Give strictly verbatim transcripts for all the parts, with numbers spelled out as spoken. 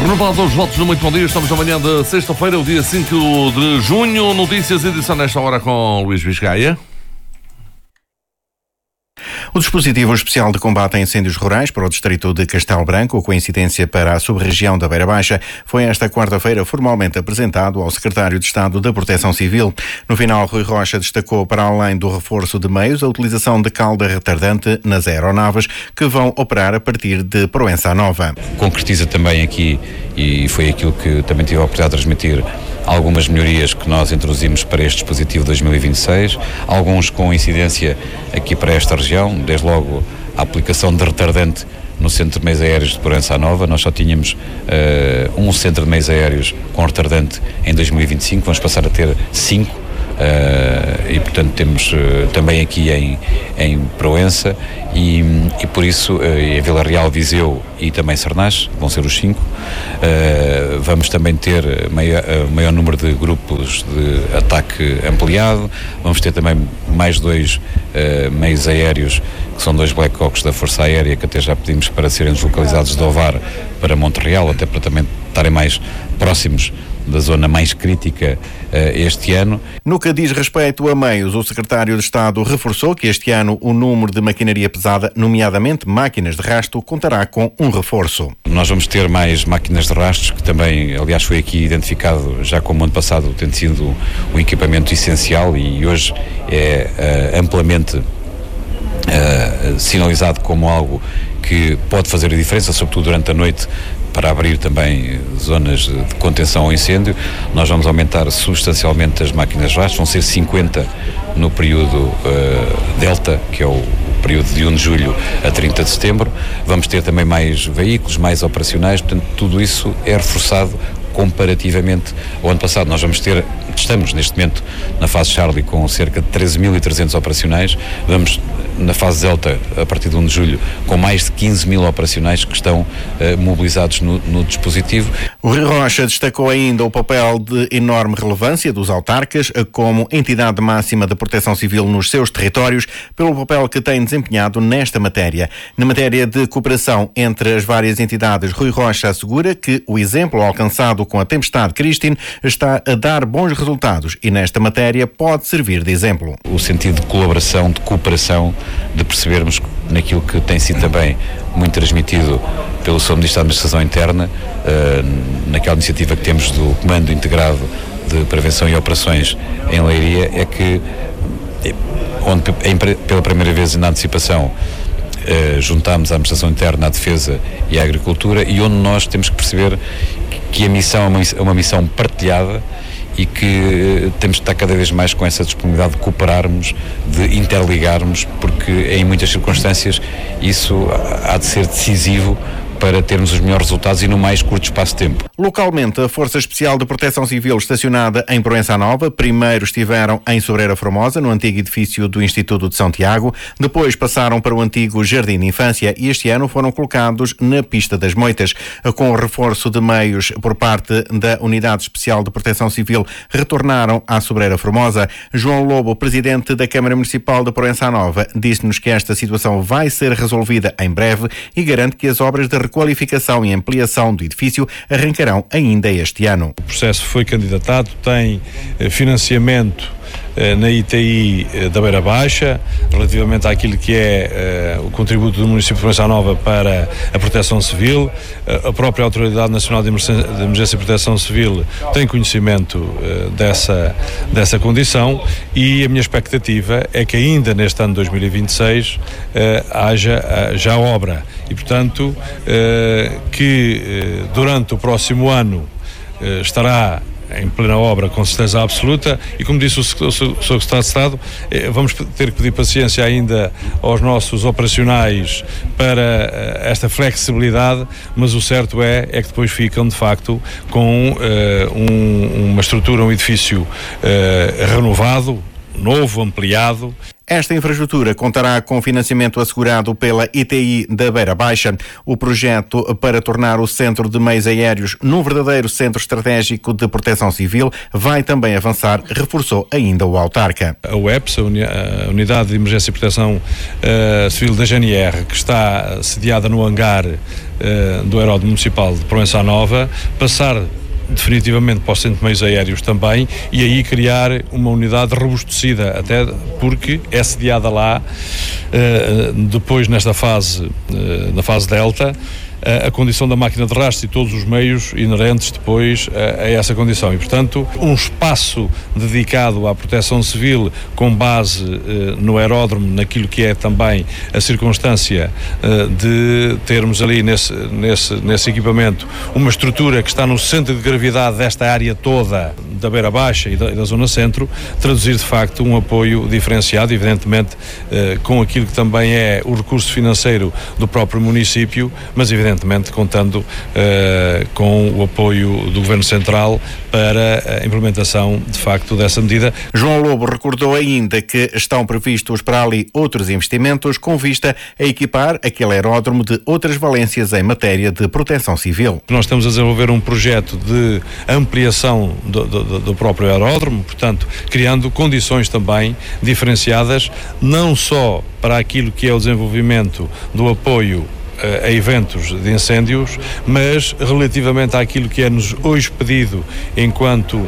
Renovado os votos no Muito Bom Dia, estamos na manhã de sexta-feira, o dia cinco de junho. Notícias, edição nesta hora com Luís Biscaia. O dispositivo especial de combate a incêndios rurais para o distrito de Castelo Branco, coincidência para a sub-região da Beira Baixa, foi esta quarta-feira formalmente apresentado ao secretário de Estado da Proteção Civil. No final, Rui Rocha destacou, para além do reforço de meios, a utilização de calda retardante nas aeronaves que vão operar a partir de Proença Nova. Concretiza também aqui, e foi aquilo que também tive a oportunidade de transmitir, algumas melhorias que nós introduzimos para este dispositivo dois mil e vinte e seis, alguns com incidência aqui para esta região, desde logo a aplicação de retardante no Centro de Meios Aéreos de Proença Nova. Nós só tínhamos uh, um Centro de Meios Aéreos com retardante em dois mil e vinte e cinco, vamos passar a ter cinco. Uh, e portanto temos uh, também aqui em, em Proença e, e por isso uh, em Vila Real, Viseu e também Sarnás vão ser os cinco. Uh, vamos também ter maior, uh, maior número de grupos de ataque ampliado, vamos ter também mais dois uh, meios aéreos que são dois Black Hawks da Força Aérea, que até já pedimos para serem deslocalizados de Ovar para Montreal, até para também estarem mais próximos da zona mais crítica uh, este ano. No que diz respeito a meios, o secretário de Estado reforçou que este ano o número de maquinaria pesada, nomeadamente máquinas de rasto, contará com um reforço. Nós vamos ter mais máquinas de rastos, que também, aliás, foi aqui identificado já como ano passado, tendo sido um equipamento essencial e hoje é uh, amplamente uh, sinalizado como algo que pode fazer a diferença, sobretudo durante a noite, para abrir também zonas de contenção ao incêndio. Nós vamos aumentar substancialmente as máquinas de rastro, vão ser cinquenta no período uh, Delta, que é o período de primeiro de julho a trinta de setembro. Vamos ter também mais veículos, mais operacionais, portanto tudo isso é reforçado comparativamente ao ano passado. Nós vamos ter, estamos neste momento na fase Charlie com cerca de treze mil e trezentos operacionais, vamos na fase Delta, a partir de primeiro de julho, com mais de quinze mil operacionais que estão uh, mobilizados no, no dispositivo. O Rui Rocha destacou ainda o papel de enorme relevância dos autarcas como entidade máxima de proteção civil nos seus territórios, pelo papel que têm desempenhado nesta matéria. Na matéria de cooperação entre as várias entidades, Rui Rocha assegura que o exemplo alcançado com a tempestade Christine está a dar bons resultados e nesta matéria pode servir de exemplo. O sentido de colaboração, de cooperação, de percebermos naquilo que tem sido também muito transmitido pelo Sr. Ministro da Administração Interna, uh, naquela iniciativa que temos do Comando Integrado de Prevenção e Operações em Leiria, é que onde em, pela primeira vez na antecipação uh, juntámos a Administração Interna, a Defesa e a Agricultura, e onde nós temos que perceber que a missão é uma, é uma missão partilhada e que temos de estar cada vez mais com essa disponibilidade de cooperarmos, de interligarmos, porque em muitas circunstâncias isso há de ser decisivo para termos os melhores resultados e no mais curto espaço de tempo. Localmente, a Força Especial de Proteção Civil estacionada em Proença Nova, primeiro estiveram em Sobreira Formosa, no antigo edifício do Instituto de São Tiago, depois passaram para o antigo Jardim de Infância e este ano foram colocados na Pista das Moitas. Com o reforço de meios por parte da Unidade Especial de Proteção Civil, retornaram à Sobreira Formosa. João Lobo, presidente da Câmara Municipal de Proença Nova, disse-nos que esta situação vai ser resolvida em breve e garante que as obras de requalificação e ampliação do edifício arrancarão ainda este ano. O processo foi candidatado, tem financiamento na I T I da Beira Baixa, relativamente àquilo que é uh, o contributo do município de Proença Nova para a proteção civil. Uh, a própria Autoridade Nacional de Emergência, de Emergência e Proteção Civil tem conhecimento uh, dessa, dessa condição e a minha expectativa é que ainda neste ano dois mil e vinte e seis uh, haja uh, já obra e, portanto, uh, que uh, durante o próximo ano uh, estará em plena obra, com certeza absoluta, e como disse o senhor Secretário de Estado, vamos ter que pedir paciência ainda aos nossos operacionais para esta flexibilidade, mas o certo é, é que depois ficam de facto com uh, um, uma estrutura, um edifício uh, renovado, novo, ampliado. Esta infraestrutura contará com financiamento assegurado pela I T I da Beira Baixa. O projeto para tornar o Centro de Meios Aéreos num verdadeiro centro estratégico de proteção civil vai também avançar, reforçou ainda o autarca. A U E P S, a Unidade de Emergência e Proteção uh, Civil da G N R, que está sediada no hangar uh, do Aeródromo Municipal de Proença Nova, passar definitivamente para o Centro de Meios Aéreos também, e aí criar uma unidade robustecida, até porque é sediada lá, uh, depois nesta fase, uh, na fase Delta, a condição da máquina de rastro e todos os meios inerentes depois a, a essa condição. E, portanto, um espaço dedicado à proteção civil com base eh, no aeródromo, naquilo que é também a circunstância eh, de termos ali nesse, nesse, nesse equipamento uma estrutura que está no centro de gravidade desta área toda da Beira Baixa e da, e da Zona Centro, traduzir de facto um apoio diferenciado, evidentemente eh, com aquilo que também é o recurso financeiro do próprio município, mas evidentemente contando uh, com o apoio do Governo Central para a implementação, de facto, dessa medida. João Lobo recordou ainda que estão previstos para ali outros investimentos com vista a equipar aquele aeródromo de outras valências em matéria de proteção civil. Nós estamos a desenvolver um projeto de ampliação do, do, do próprio aeródromo, portanto, criando condições também diferenciadas, não só para aquilo que é o desenvolvimento do apoio a eventos de incêndios, mas relativamente àquilo que é-nos hoje pedido enquanto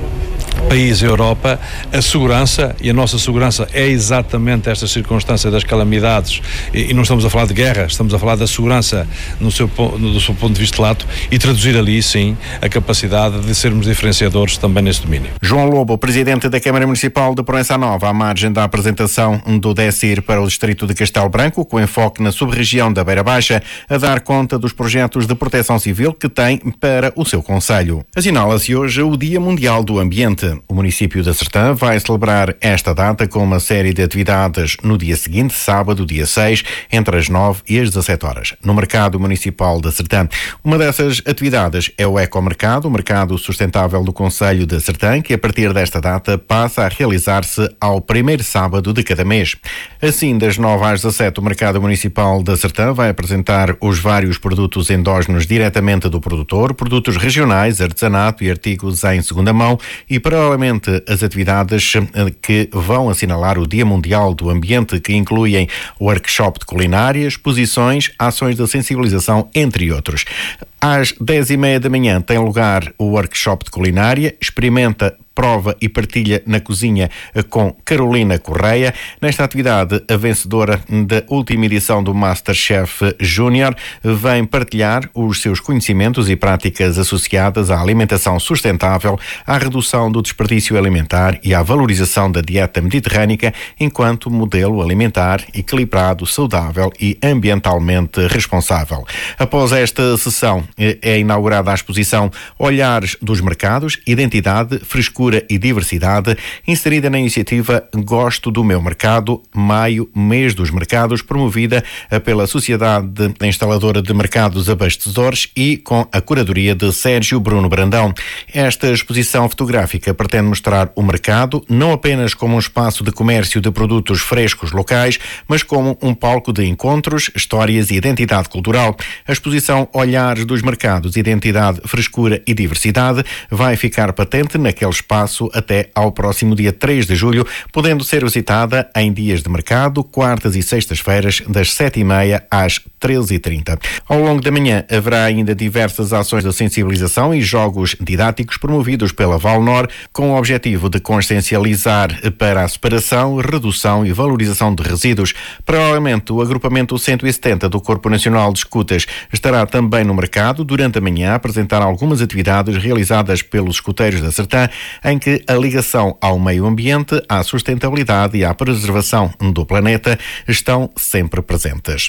país e Europa, a segurança, e a nossa segurança é exatamente esta circunstância das calamidades, e, e não estamos a falar de guerra, estamos a falar da segurança no seu, no, do seu ponto de vista lato, e traduzir ali, sim, a capacidade de sermos diferenciadores também nesse domínio. João Lobo, presidente da Câmara Municipal de Proença Nova, à margem da apresentação do DECIR para o distrito de Castelo Branco, com enfoque na sub-região da Beira Baixa, a dar conta dos projetos de proteção civil que tem para o seu concelho. Assinala-se hoje o Dia Mundial do Ambiente. O município de Sertã vai celebrar esta data com uma série de atividades no dia seguinte, sábado, dia seis, entre as nove e as dezassete horas, no Mercado Municipal de Sertã. Uma dessas atividades é o Ecomercado, o mercado sustentável do concelho de Sertã, que a partir desta data passa a realizar-se ao primeiro sábado de cada mês. Assim, das nove às dezassete, o Mercado Municipal de Sertã vai apresentar os vários produtos endógenos diretamente do produtor, produtos regionais, artesanato e artigos em segunda mão, e paralelamente as atividades que vão assinalar o Dia Mundial do Ambiente, que incluem workshop de culinária, exposições, ações de sensibilização, entre outros. Às dez e meia da manhã tem lugar o workshop de culinária, experimenta, prova e partilha na cozinha com Carolina Correia. Nesta atividade, a vencedora da última edição do MasterChef Júnior vem partilhar os seus conhecimentos e práticas associadas à alimentação sustentável, à redução do desperdício alimentar e à valorização da dieta mediterrânica enquanto modelo alimentar equilibrado, saudável e ambientalmente responsável. Após esta sessão, é inaugurada a exposição Olhares dos Mercados, Identidade, Frescura e Diversidade, inserida na iniciativa Gosto do Meu Mercado, Maio, Mês dos Mercados, promovida pela Sociedade Instaladora de Mercados Abastecedores e com a curadoria de Sérgio Bruno Brandão. Esta exposição fotográfica pretende mostrar o mercado não apenas como um espaço de comércio de produtos frescos locais, mas como um palco de encontros, histórias e identidade cultural. A exposição Olhares dos Mercados, Identidade, Frescura e Diversidade vai ficar patente naquele espaço até ao próximo dia três de julho, podendo ser visitada em dias de mercado, quartas e sextas-feiras, das sete e meia às treze e trinta. Ao longo da manhã haverá ainda diversas ações de sensibilização e jogos didáticos promovidos pela Valnor, com o objetivo de consciencializar para a separação, redução e valorização de resíduos. Paralelamente, o agrupamento cento e setenta do Corpo Nacional de Escutas estará também no mercado durante a manhã a apresentar algumas atividades realizadas pelos escuteiros da Sertã, em que a ligação ao meio ambiente, à sustentabilidade e à preservação do planeta estão sempre presentes.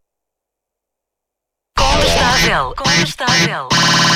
Condestável, Condestável.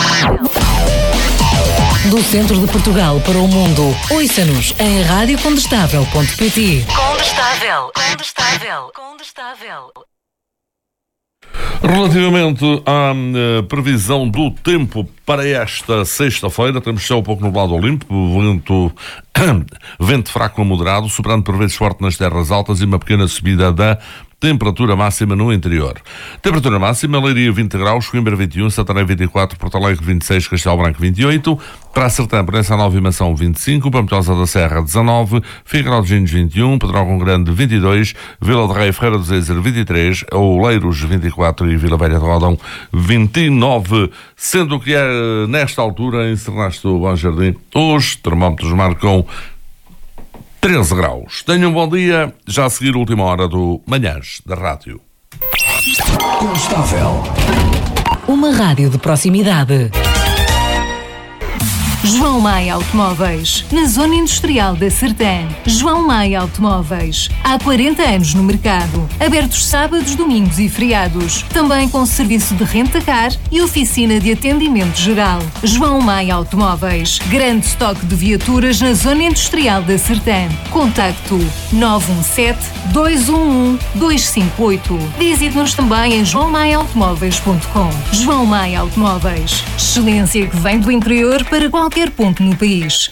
Do centro de Portugal para o mundo, ouça-nos em rádio condestável ponto pt. Condestável, Condestável, Condestável. Relativamente à uh, previsão do tempo para esta sexta-feira, temos céu um pouco nublado ou limpo, vento, vento fraco a moderado, soprando por vezes forte nas terras altas e uma pequena subida da temperatura máxima no interior. Temperatura máxima, Leiria vinte graus, Coimbra vinte e um, Santarém vinte e quatro, Porto Alegre vinte e seis, Castelo Branco vinte e oito, para a Sertã, Proença Nova e Mação vinte e cinco, Pampilhosa da Serra dezanove, Figueiró de Gines vinte e um, Pedrógão Grande vinte e dois, Vila de Rei, Ferreira do Zezer vinte e três, Oleiros vinte e quatro e Vila Velha de Rodão vinte e nove, sendo que é nesta altura em Sernasto do Bom Jardim, os termómetros marcam treze graus. Tenham um bom dia. Já a seguir a última hora do Manhãs da Rádio. Constável. Uma rádio de proximidade. João Maia Automóveis, na Zona Industrial da Sertã. João Maia Automóveis, há quarenta anos no mercado. Abertos sábados, domingos e feriados. Também com serviço de renta-car e oficina de atendimento geral. João Maia Automóveis, grande estoque de viaturas na Zona Industrial da Sertã. Contacto nove um sete, dois um um, dois cinco oito. Visite-nos também em joão maia automóveis ponto com. João Maia Automóveis, excelência que vem do interior para qualquer ponto no país.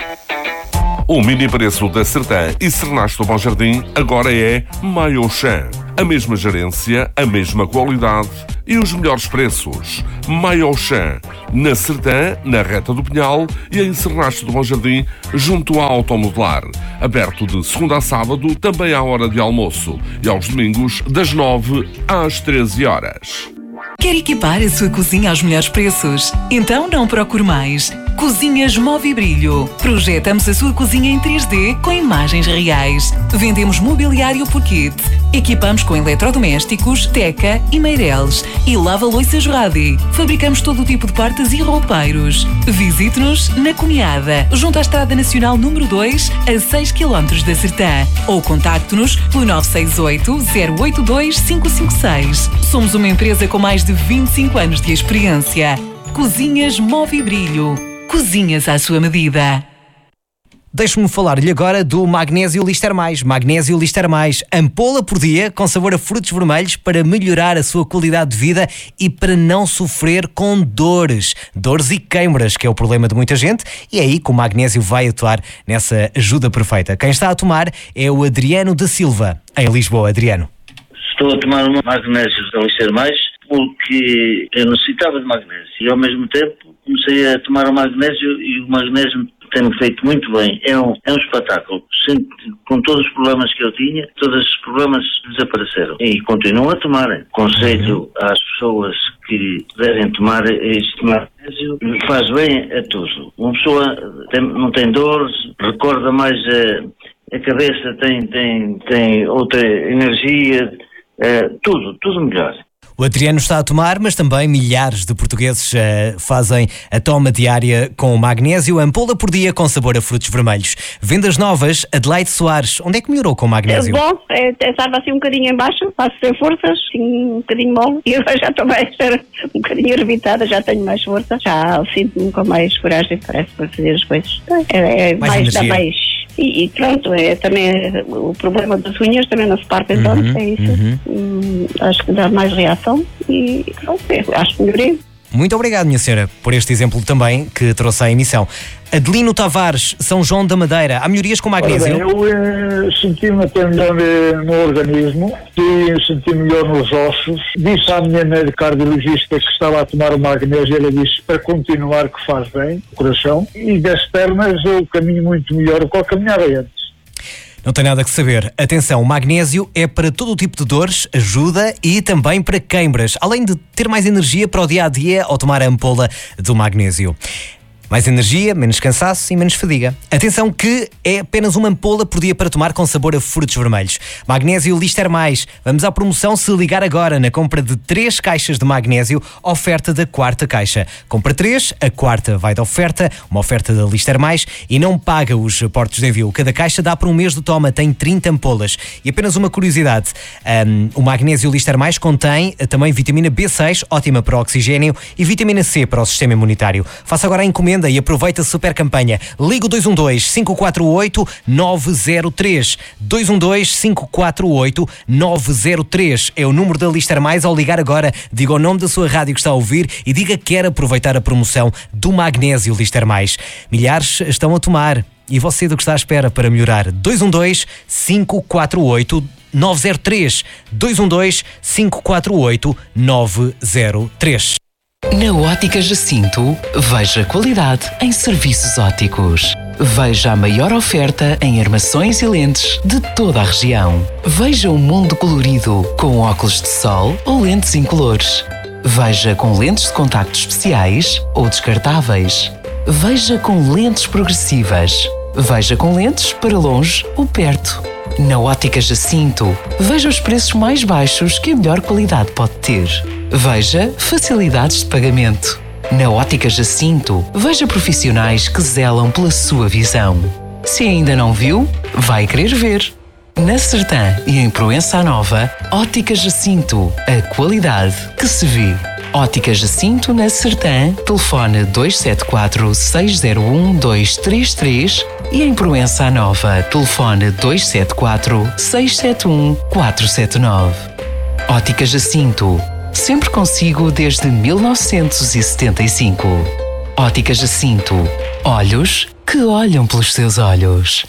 O mini preço da Sertã e Sernasto do Bom Jardim agora é Maiochan. A mesma gerência, a mesma qualidade e os melhores preços. Maiochan, na Sertã, na Reta do Pinhal e em Sernasto do Bom Jardim, junto à Automodelar. Aberto de segunda a sábado, também à hora de almoço e aos domingos, das nove às treze horas. Quer equipar a sua cozinha aos melhores preços? Então não procure mais. Cozinhas Movibrilho. Projetamos a sua cozinha em três D com imagens reais. Vendemos mobiliário por kit. Equipamos com eletrodomésticos, Teca e Meireles. E lava-louças Radi. Fabricamos todo o tipo de portas e roupeiros. Visite-nos na Cunhada, junto à Estrada Nacional número dois, a seis quilómetros da Sertã. Ou contacte-nos pelo nove seis oito, zero oito dois, cinco cinco seis. Somos uma empresa com mais de vinte e cinco anos de experiência. Cozinhas Movibrilho. Cozinhas à sua medida. Deixe-me falar-lhe agora do Magnésio Lister Mais. Magnésio Lister Mais, ampola por dia com sabor a frutos vermelhos para melhorar a sua qualidade de vida e para não sofrer com dores. Dores e queimbras, que é o problema de muita gente, e é aí que o magnésio vai atuar nessa ajuda perfeita. Quem está a tomar é o Adriano da Silva, em Lisboa. Adriano. Estou a tomar um magnésio da Lister Mais porque eu necessitava de magnésio e ao mesmo tempo comecei a tomar o magnésio e o magnésio tem-me feito muito bem. É um, é um espetáculo. Sempre, com todos os problemas que eu tinha, todos os problemas desapareceram. E continuo a tomar. Conselho às pessoas que devem tomar este magnésio. Faz bem a tudo. Uma pessoa tem, não tem dores, recorda mais a, a cabeça, tem, tem, tem outra energia, é, tudo, tudo melhor. O Adriano está a tomar, mas também milhares de portugueses uh, fazem a toma diária com magnésio, ampola por dia com sabor a frutos vermelhos. Vendas novas, Adelaide Soares. Onde é que melhorou com o magnésio? É bom, é, é, estava assim um bocadinho em baixo, faço sem forças, assim, um bocadinho mole, e agora já estou mais um bocadinho erbitada, já tenho mais força, já sinto-me com mais coragem, parece, para fazer as coisas. É, é mais, mais da mais. E, e pronto, é também é, o problema das unhas também não se partem tanto, uhum, é isso. Uhum. Hum, acho que dá mais reação e pronto, é, acho que melhorei. Muito obrigado, minha senhora, por este exemplo também que trouxe à emissão. Adelino Tavares, São João da Madeira. Há melhorias com magnésio? Bem, eu eh, senti-me até melhor eh, no organismo, e senti melhor nos ossos. Disse à minha médica cardiologista que estava a tomar o magnésio, ela disse para continuar que faz bem o coração. E das pernas eu caminho muito melhor do que eu caminhava antes. Não tem nada que saber. Atenção, o magnésio é para todo o tipo de dores, ajuda e também para queimbras, além de ter mais energia para o dia-a-dia ao tomar a ampola do magnésio. Mais energia, menos cansaço e menos fadiga. Atenção que é apenas uma ampola por dia para tomar com sabor a frutos vermelhos. Magnésio Lister Mais. Vamos à promoção se ligar agora na compra de três caixas de magnésio, oferta da quarta caixa. Compra três, a quarta vai de oferta, uma oferta da Lister Mais e não paga os portos de envio. Cada caixa dá para um mês de toma, tem trinta ampolas. E apenas uma curiosidade, um, o Magnésio Lister Mais contém também vitamina B seis, ótima para o oxigênio, e vitamina C para o sistema imunitário. Faça agora a encomenda encomenda e aproveita a super campanha. Liga o dois um dois, cinco quatro oito, nove zero três. dois um dois, cinco quatro oito, nove zero três é o número da Lister Mais. Ao ligar agora, diga o nome da sua rádio que está a ouvir e diga que quer aproveitar a promoção do Magnésio Lister Mais. Milhares estão a tomar. E você do que está à espera para melhorar? dois um dois, cinco quatro oito, nove zero três. dois um dois, cinco quatro oito, nove zero três. Na Ótica Jacinto, veja qualidade em serviços ópticos. Veja a maior oferta em armações e lentes de toda a região. Veja o mundo colorido com óculos de sol ou lentes incolores. Veja com lentes de contacto especiais ou descartáveis. Veja com lentes progressivas. Veja com lentes para longe ou perto. Na Ótica Jacinto, veja os preços mais baixos que a melhor qualidade pode ter. Veja facilidades de pagamento. Na Ótica Jacinto, veja profissionais que zelam pela sua visão. Se ainda não viu, vai querer ver. Na Sertã e em Proença Nova, Ótica Jacinto, a qualidade que se vê. Ótica Jacinto na Sertã, telefone dois sete quatro, seis zero um, dois três três e em Proença Nova, telefone dois sete quatro, seis sete um, quatro sete nove. Ótica Jacinto, sempre consigo desde mil novecentos e setenta e cinco. Ótica Jacinto, olhos que olham pelos seus olhos.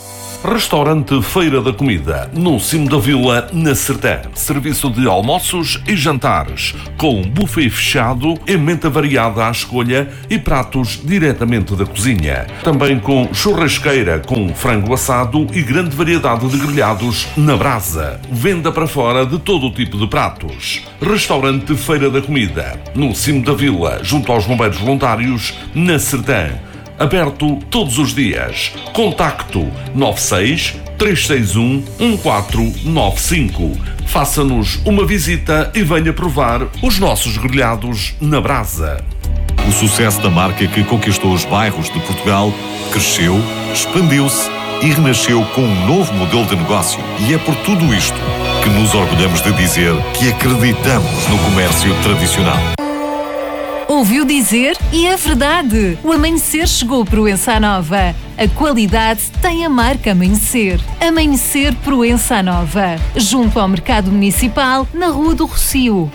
Restaurante Feira da Comida, no cimo da vila, na Sertã. Serviço de almoços e jantares, com buffet fechado, emenda variada à escolha e pratos diretamente da cozinha. Também com churrasqueira, com frango assado e grande variedade de grelhados na brasa. Venda para fora de todo o tipo de pratos. Restaurante Feira da Comida, no cimo da vila, junto aos bombeiros voluntários, na Sertã. Aberto todos os dias. Contacto nove seis, três seis um, um quatro nove cinco. Faça-nos uma visita e venha provar os nossos grelhados na brasa. O sucesso da marca que conquistou os bairros de Portugal cresceu, expandiu-se e renasceu com um novo modelo de negócio. E é por tudo isto que nos orgulhamos de dizer que acreditamos no comércio tradicional. Ouviu dizer? E é verdade! O Amanhecer chegou Proença Nova. A qualidade tem a marca Amanhecer. Amanhecer Proença Nova. Junto ao Mercado Municipal, na Rua do Rocio.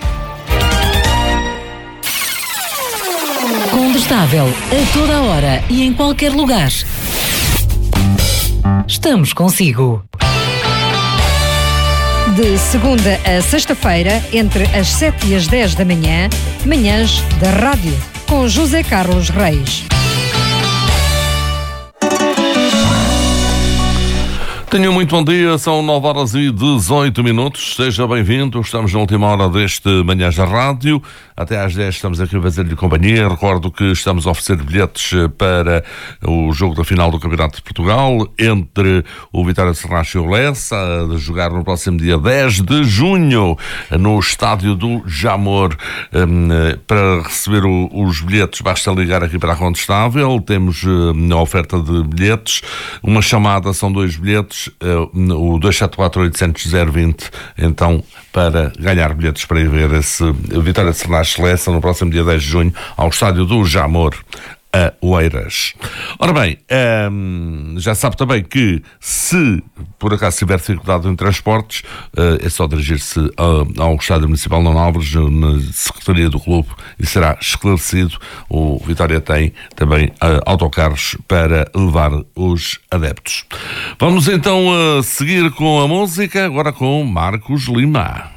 Condestável, a toda a hora e em qualquer lugar. Estamos consigo. De segunda a sexta-feira, entre as sete e as dez da manhã, Manhãs da Rádio, com José Carlos Reis. Tenham muito bom dia, são nove horas e dezoito minutos, seja bem-vindo, estamos na última hora deste Manhãs da Rádio, até às dez estamos aqui a fazer-lhe companhia. Recordo que estamos a oferecer bilhetes para o jogo da final do Campeonato de Portugal entre o Vitória de Serrach e o Lessa, a jogar no próximo dia dez de junho no estádio do Jamor. Para receber os bilhetes basta ligar aqui para a Condestável, temos a oferta de bilhetes, uma chamada são dois bilhetes, o dois sete quatro, oitocentos, zero vinte, então para ganhar bilhetes para ir ver esse Vitória de Serrach Lessa no próximo dia dez de junho ao estádio do Jamor, a Oeiras. Ora bem, hum, já sabe também que se por acaso tiver dificuldade em transportes, uh, é só dirigir-se uh, ao Estádio Municipal Nuno Alves, na Secretaria do Clube, e será esclarecido. O Vitória tem também uh, autocarros para levar os adeptos. Vamos então uh, seguir com a música, agora com Marcos Lima.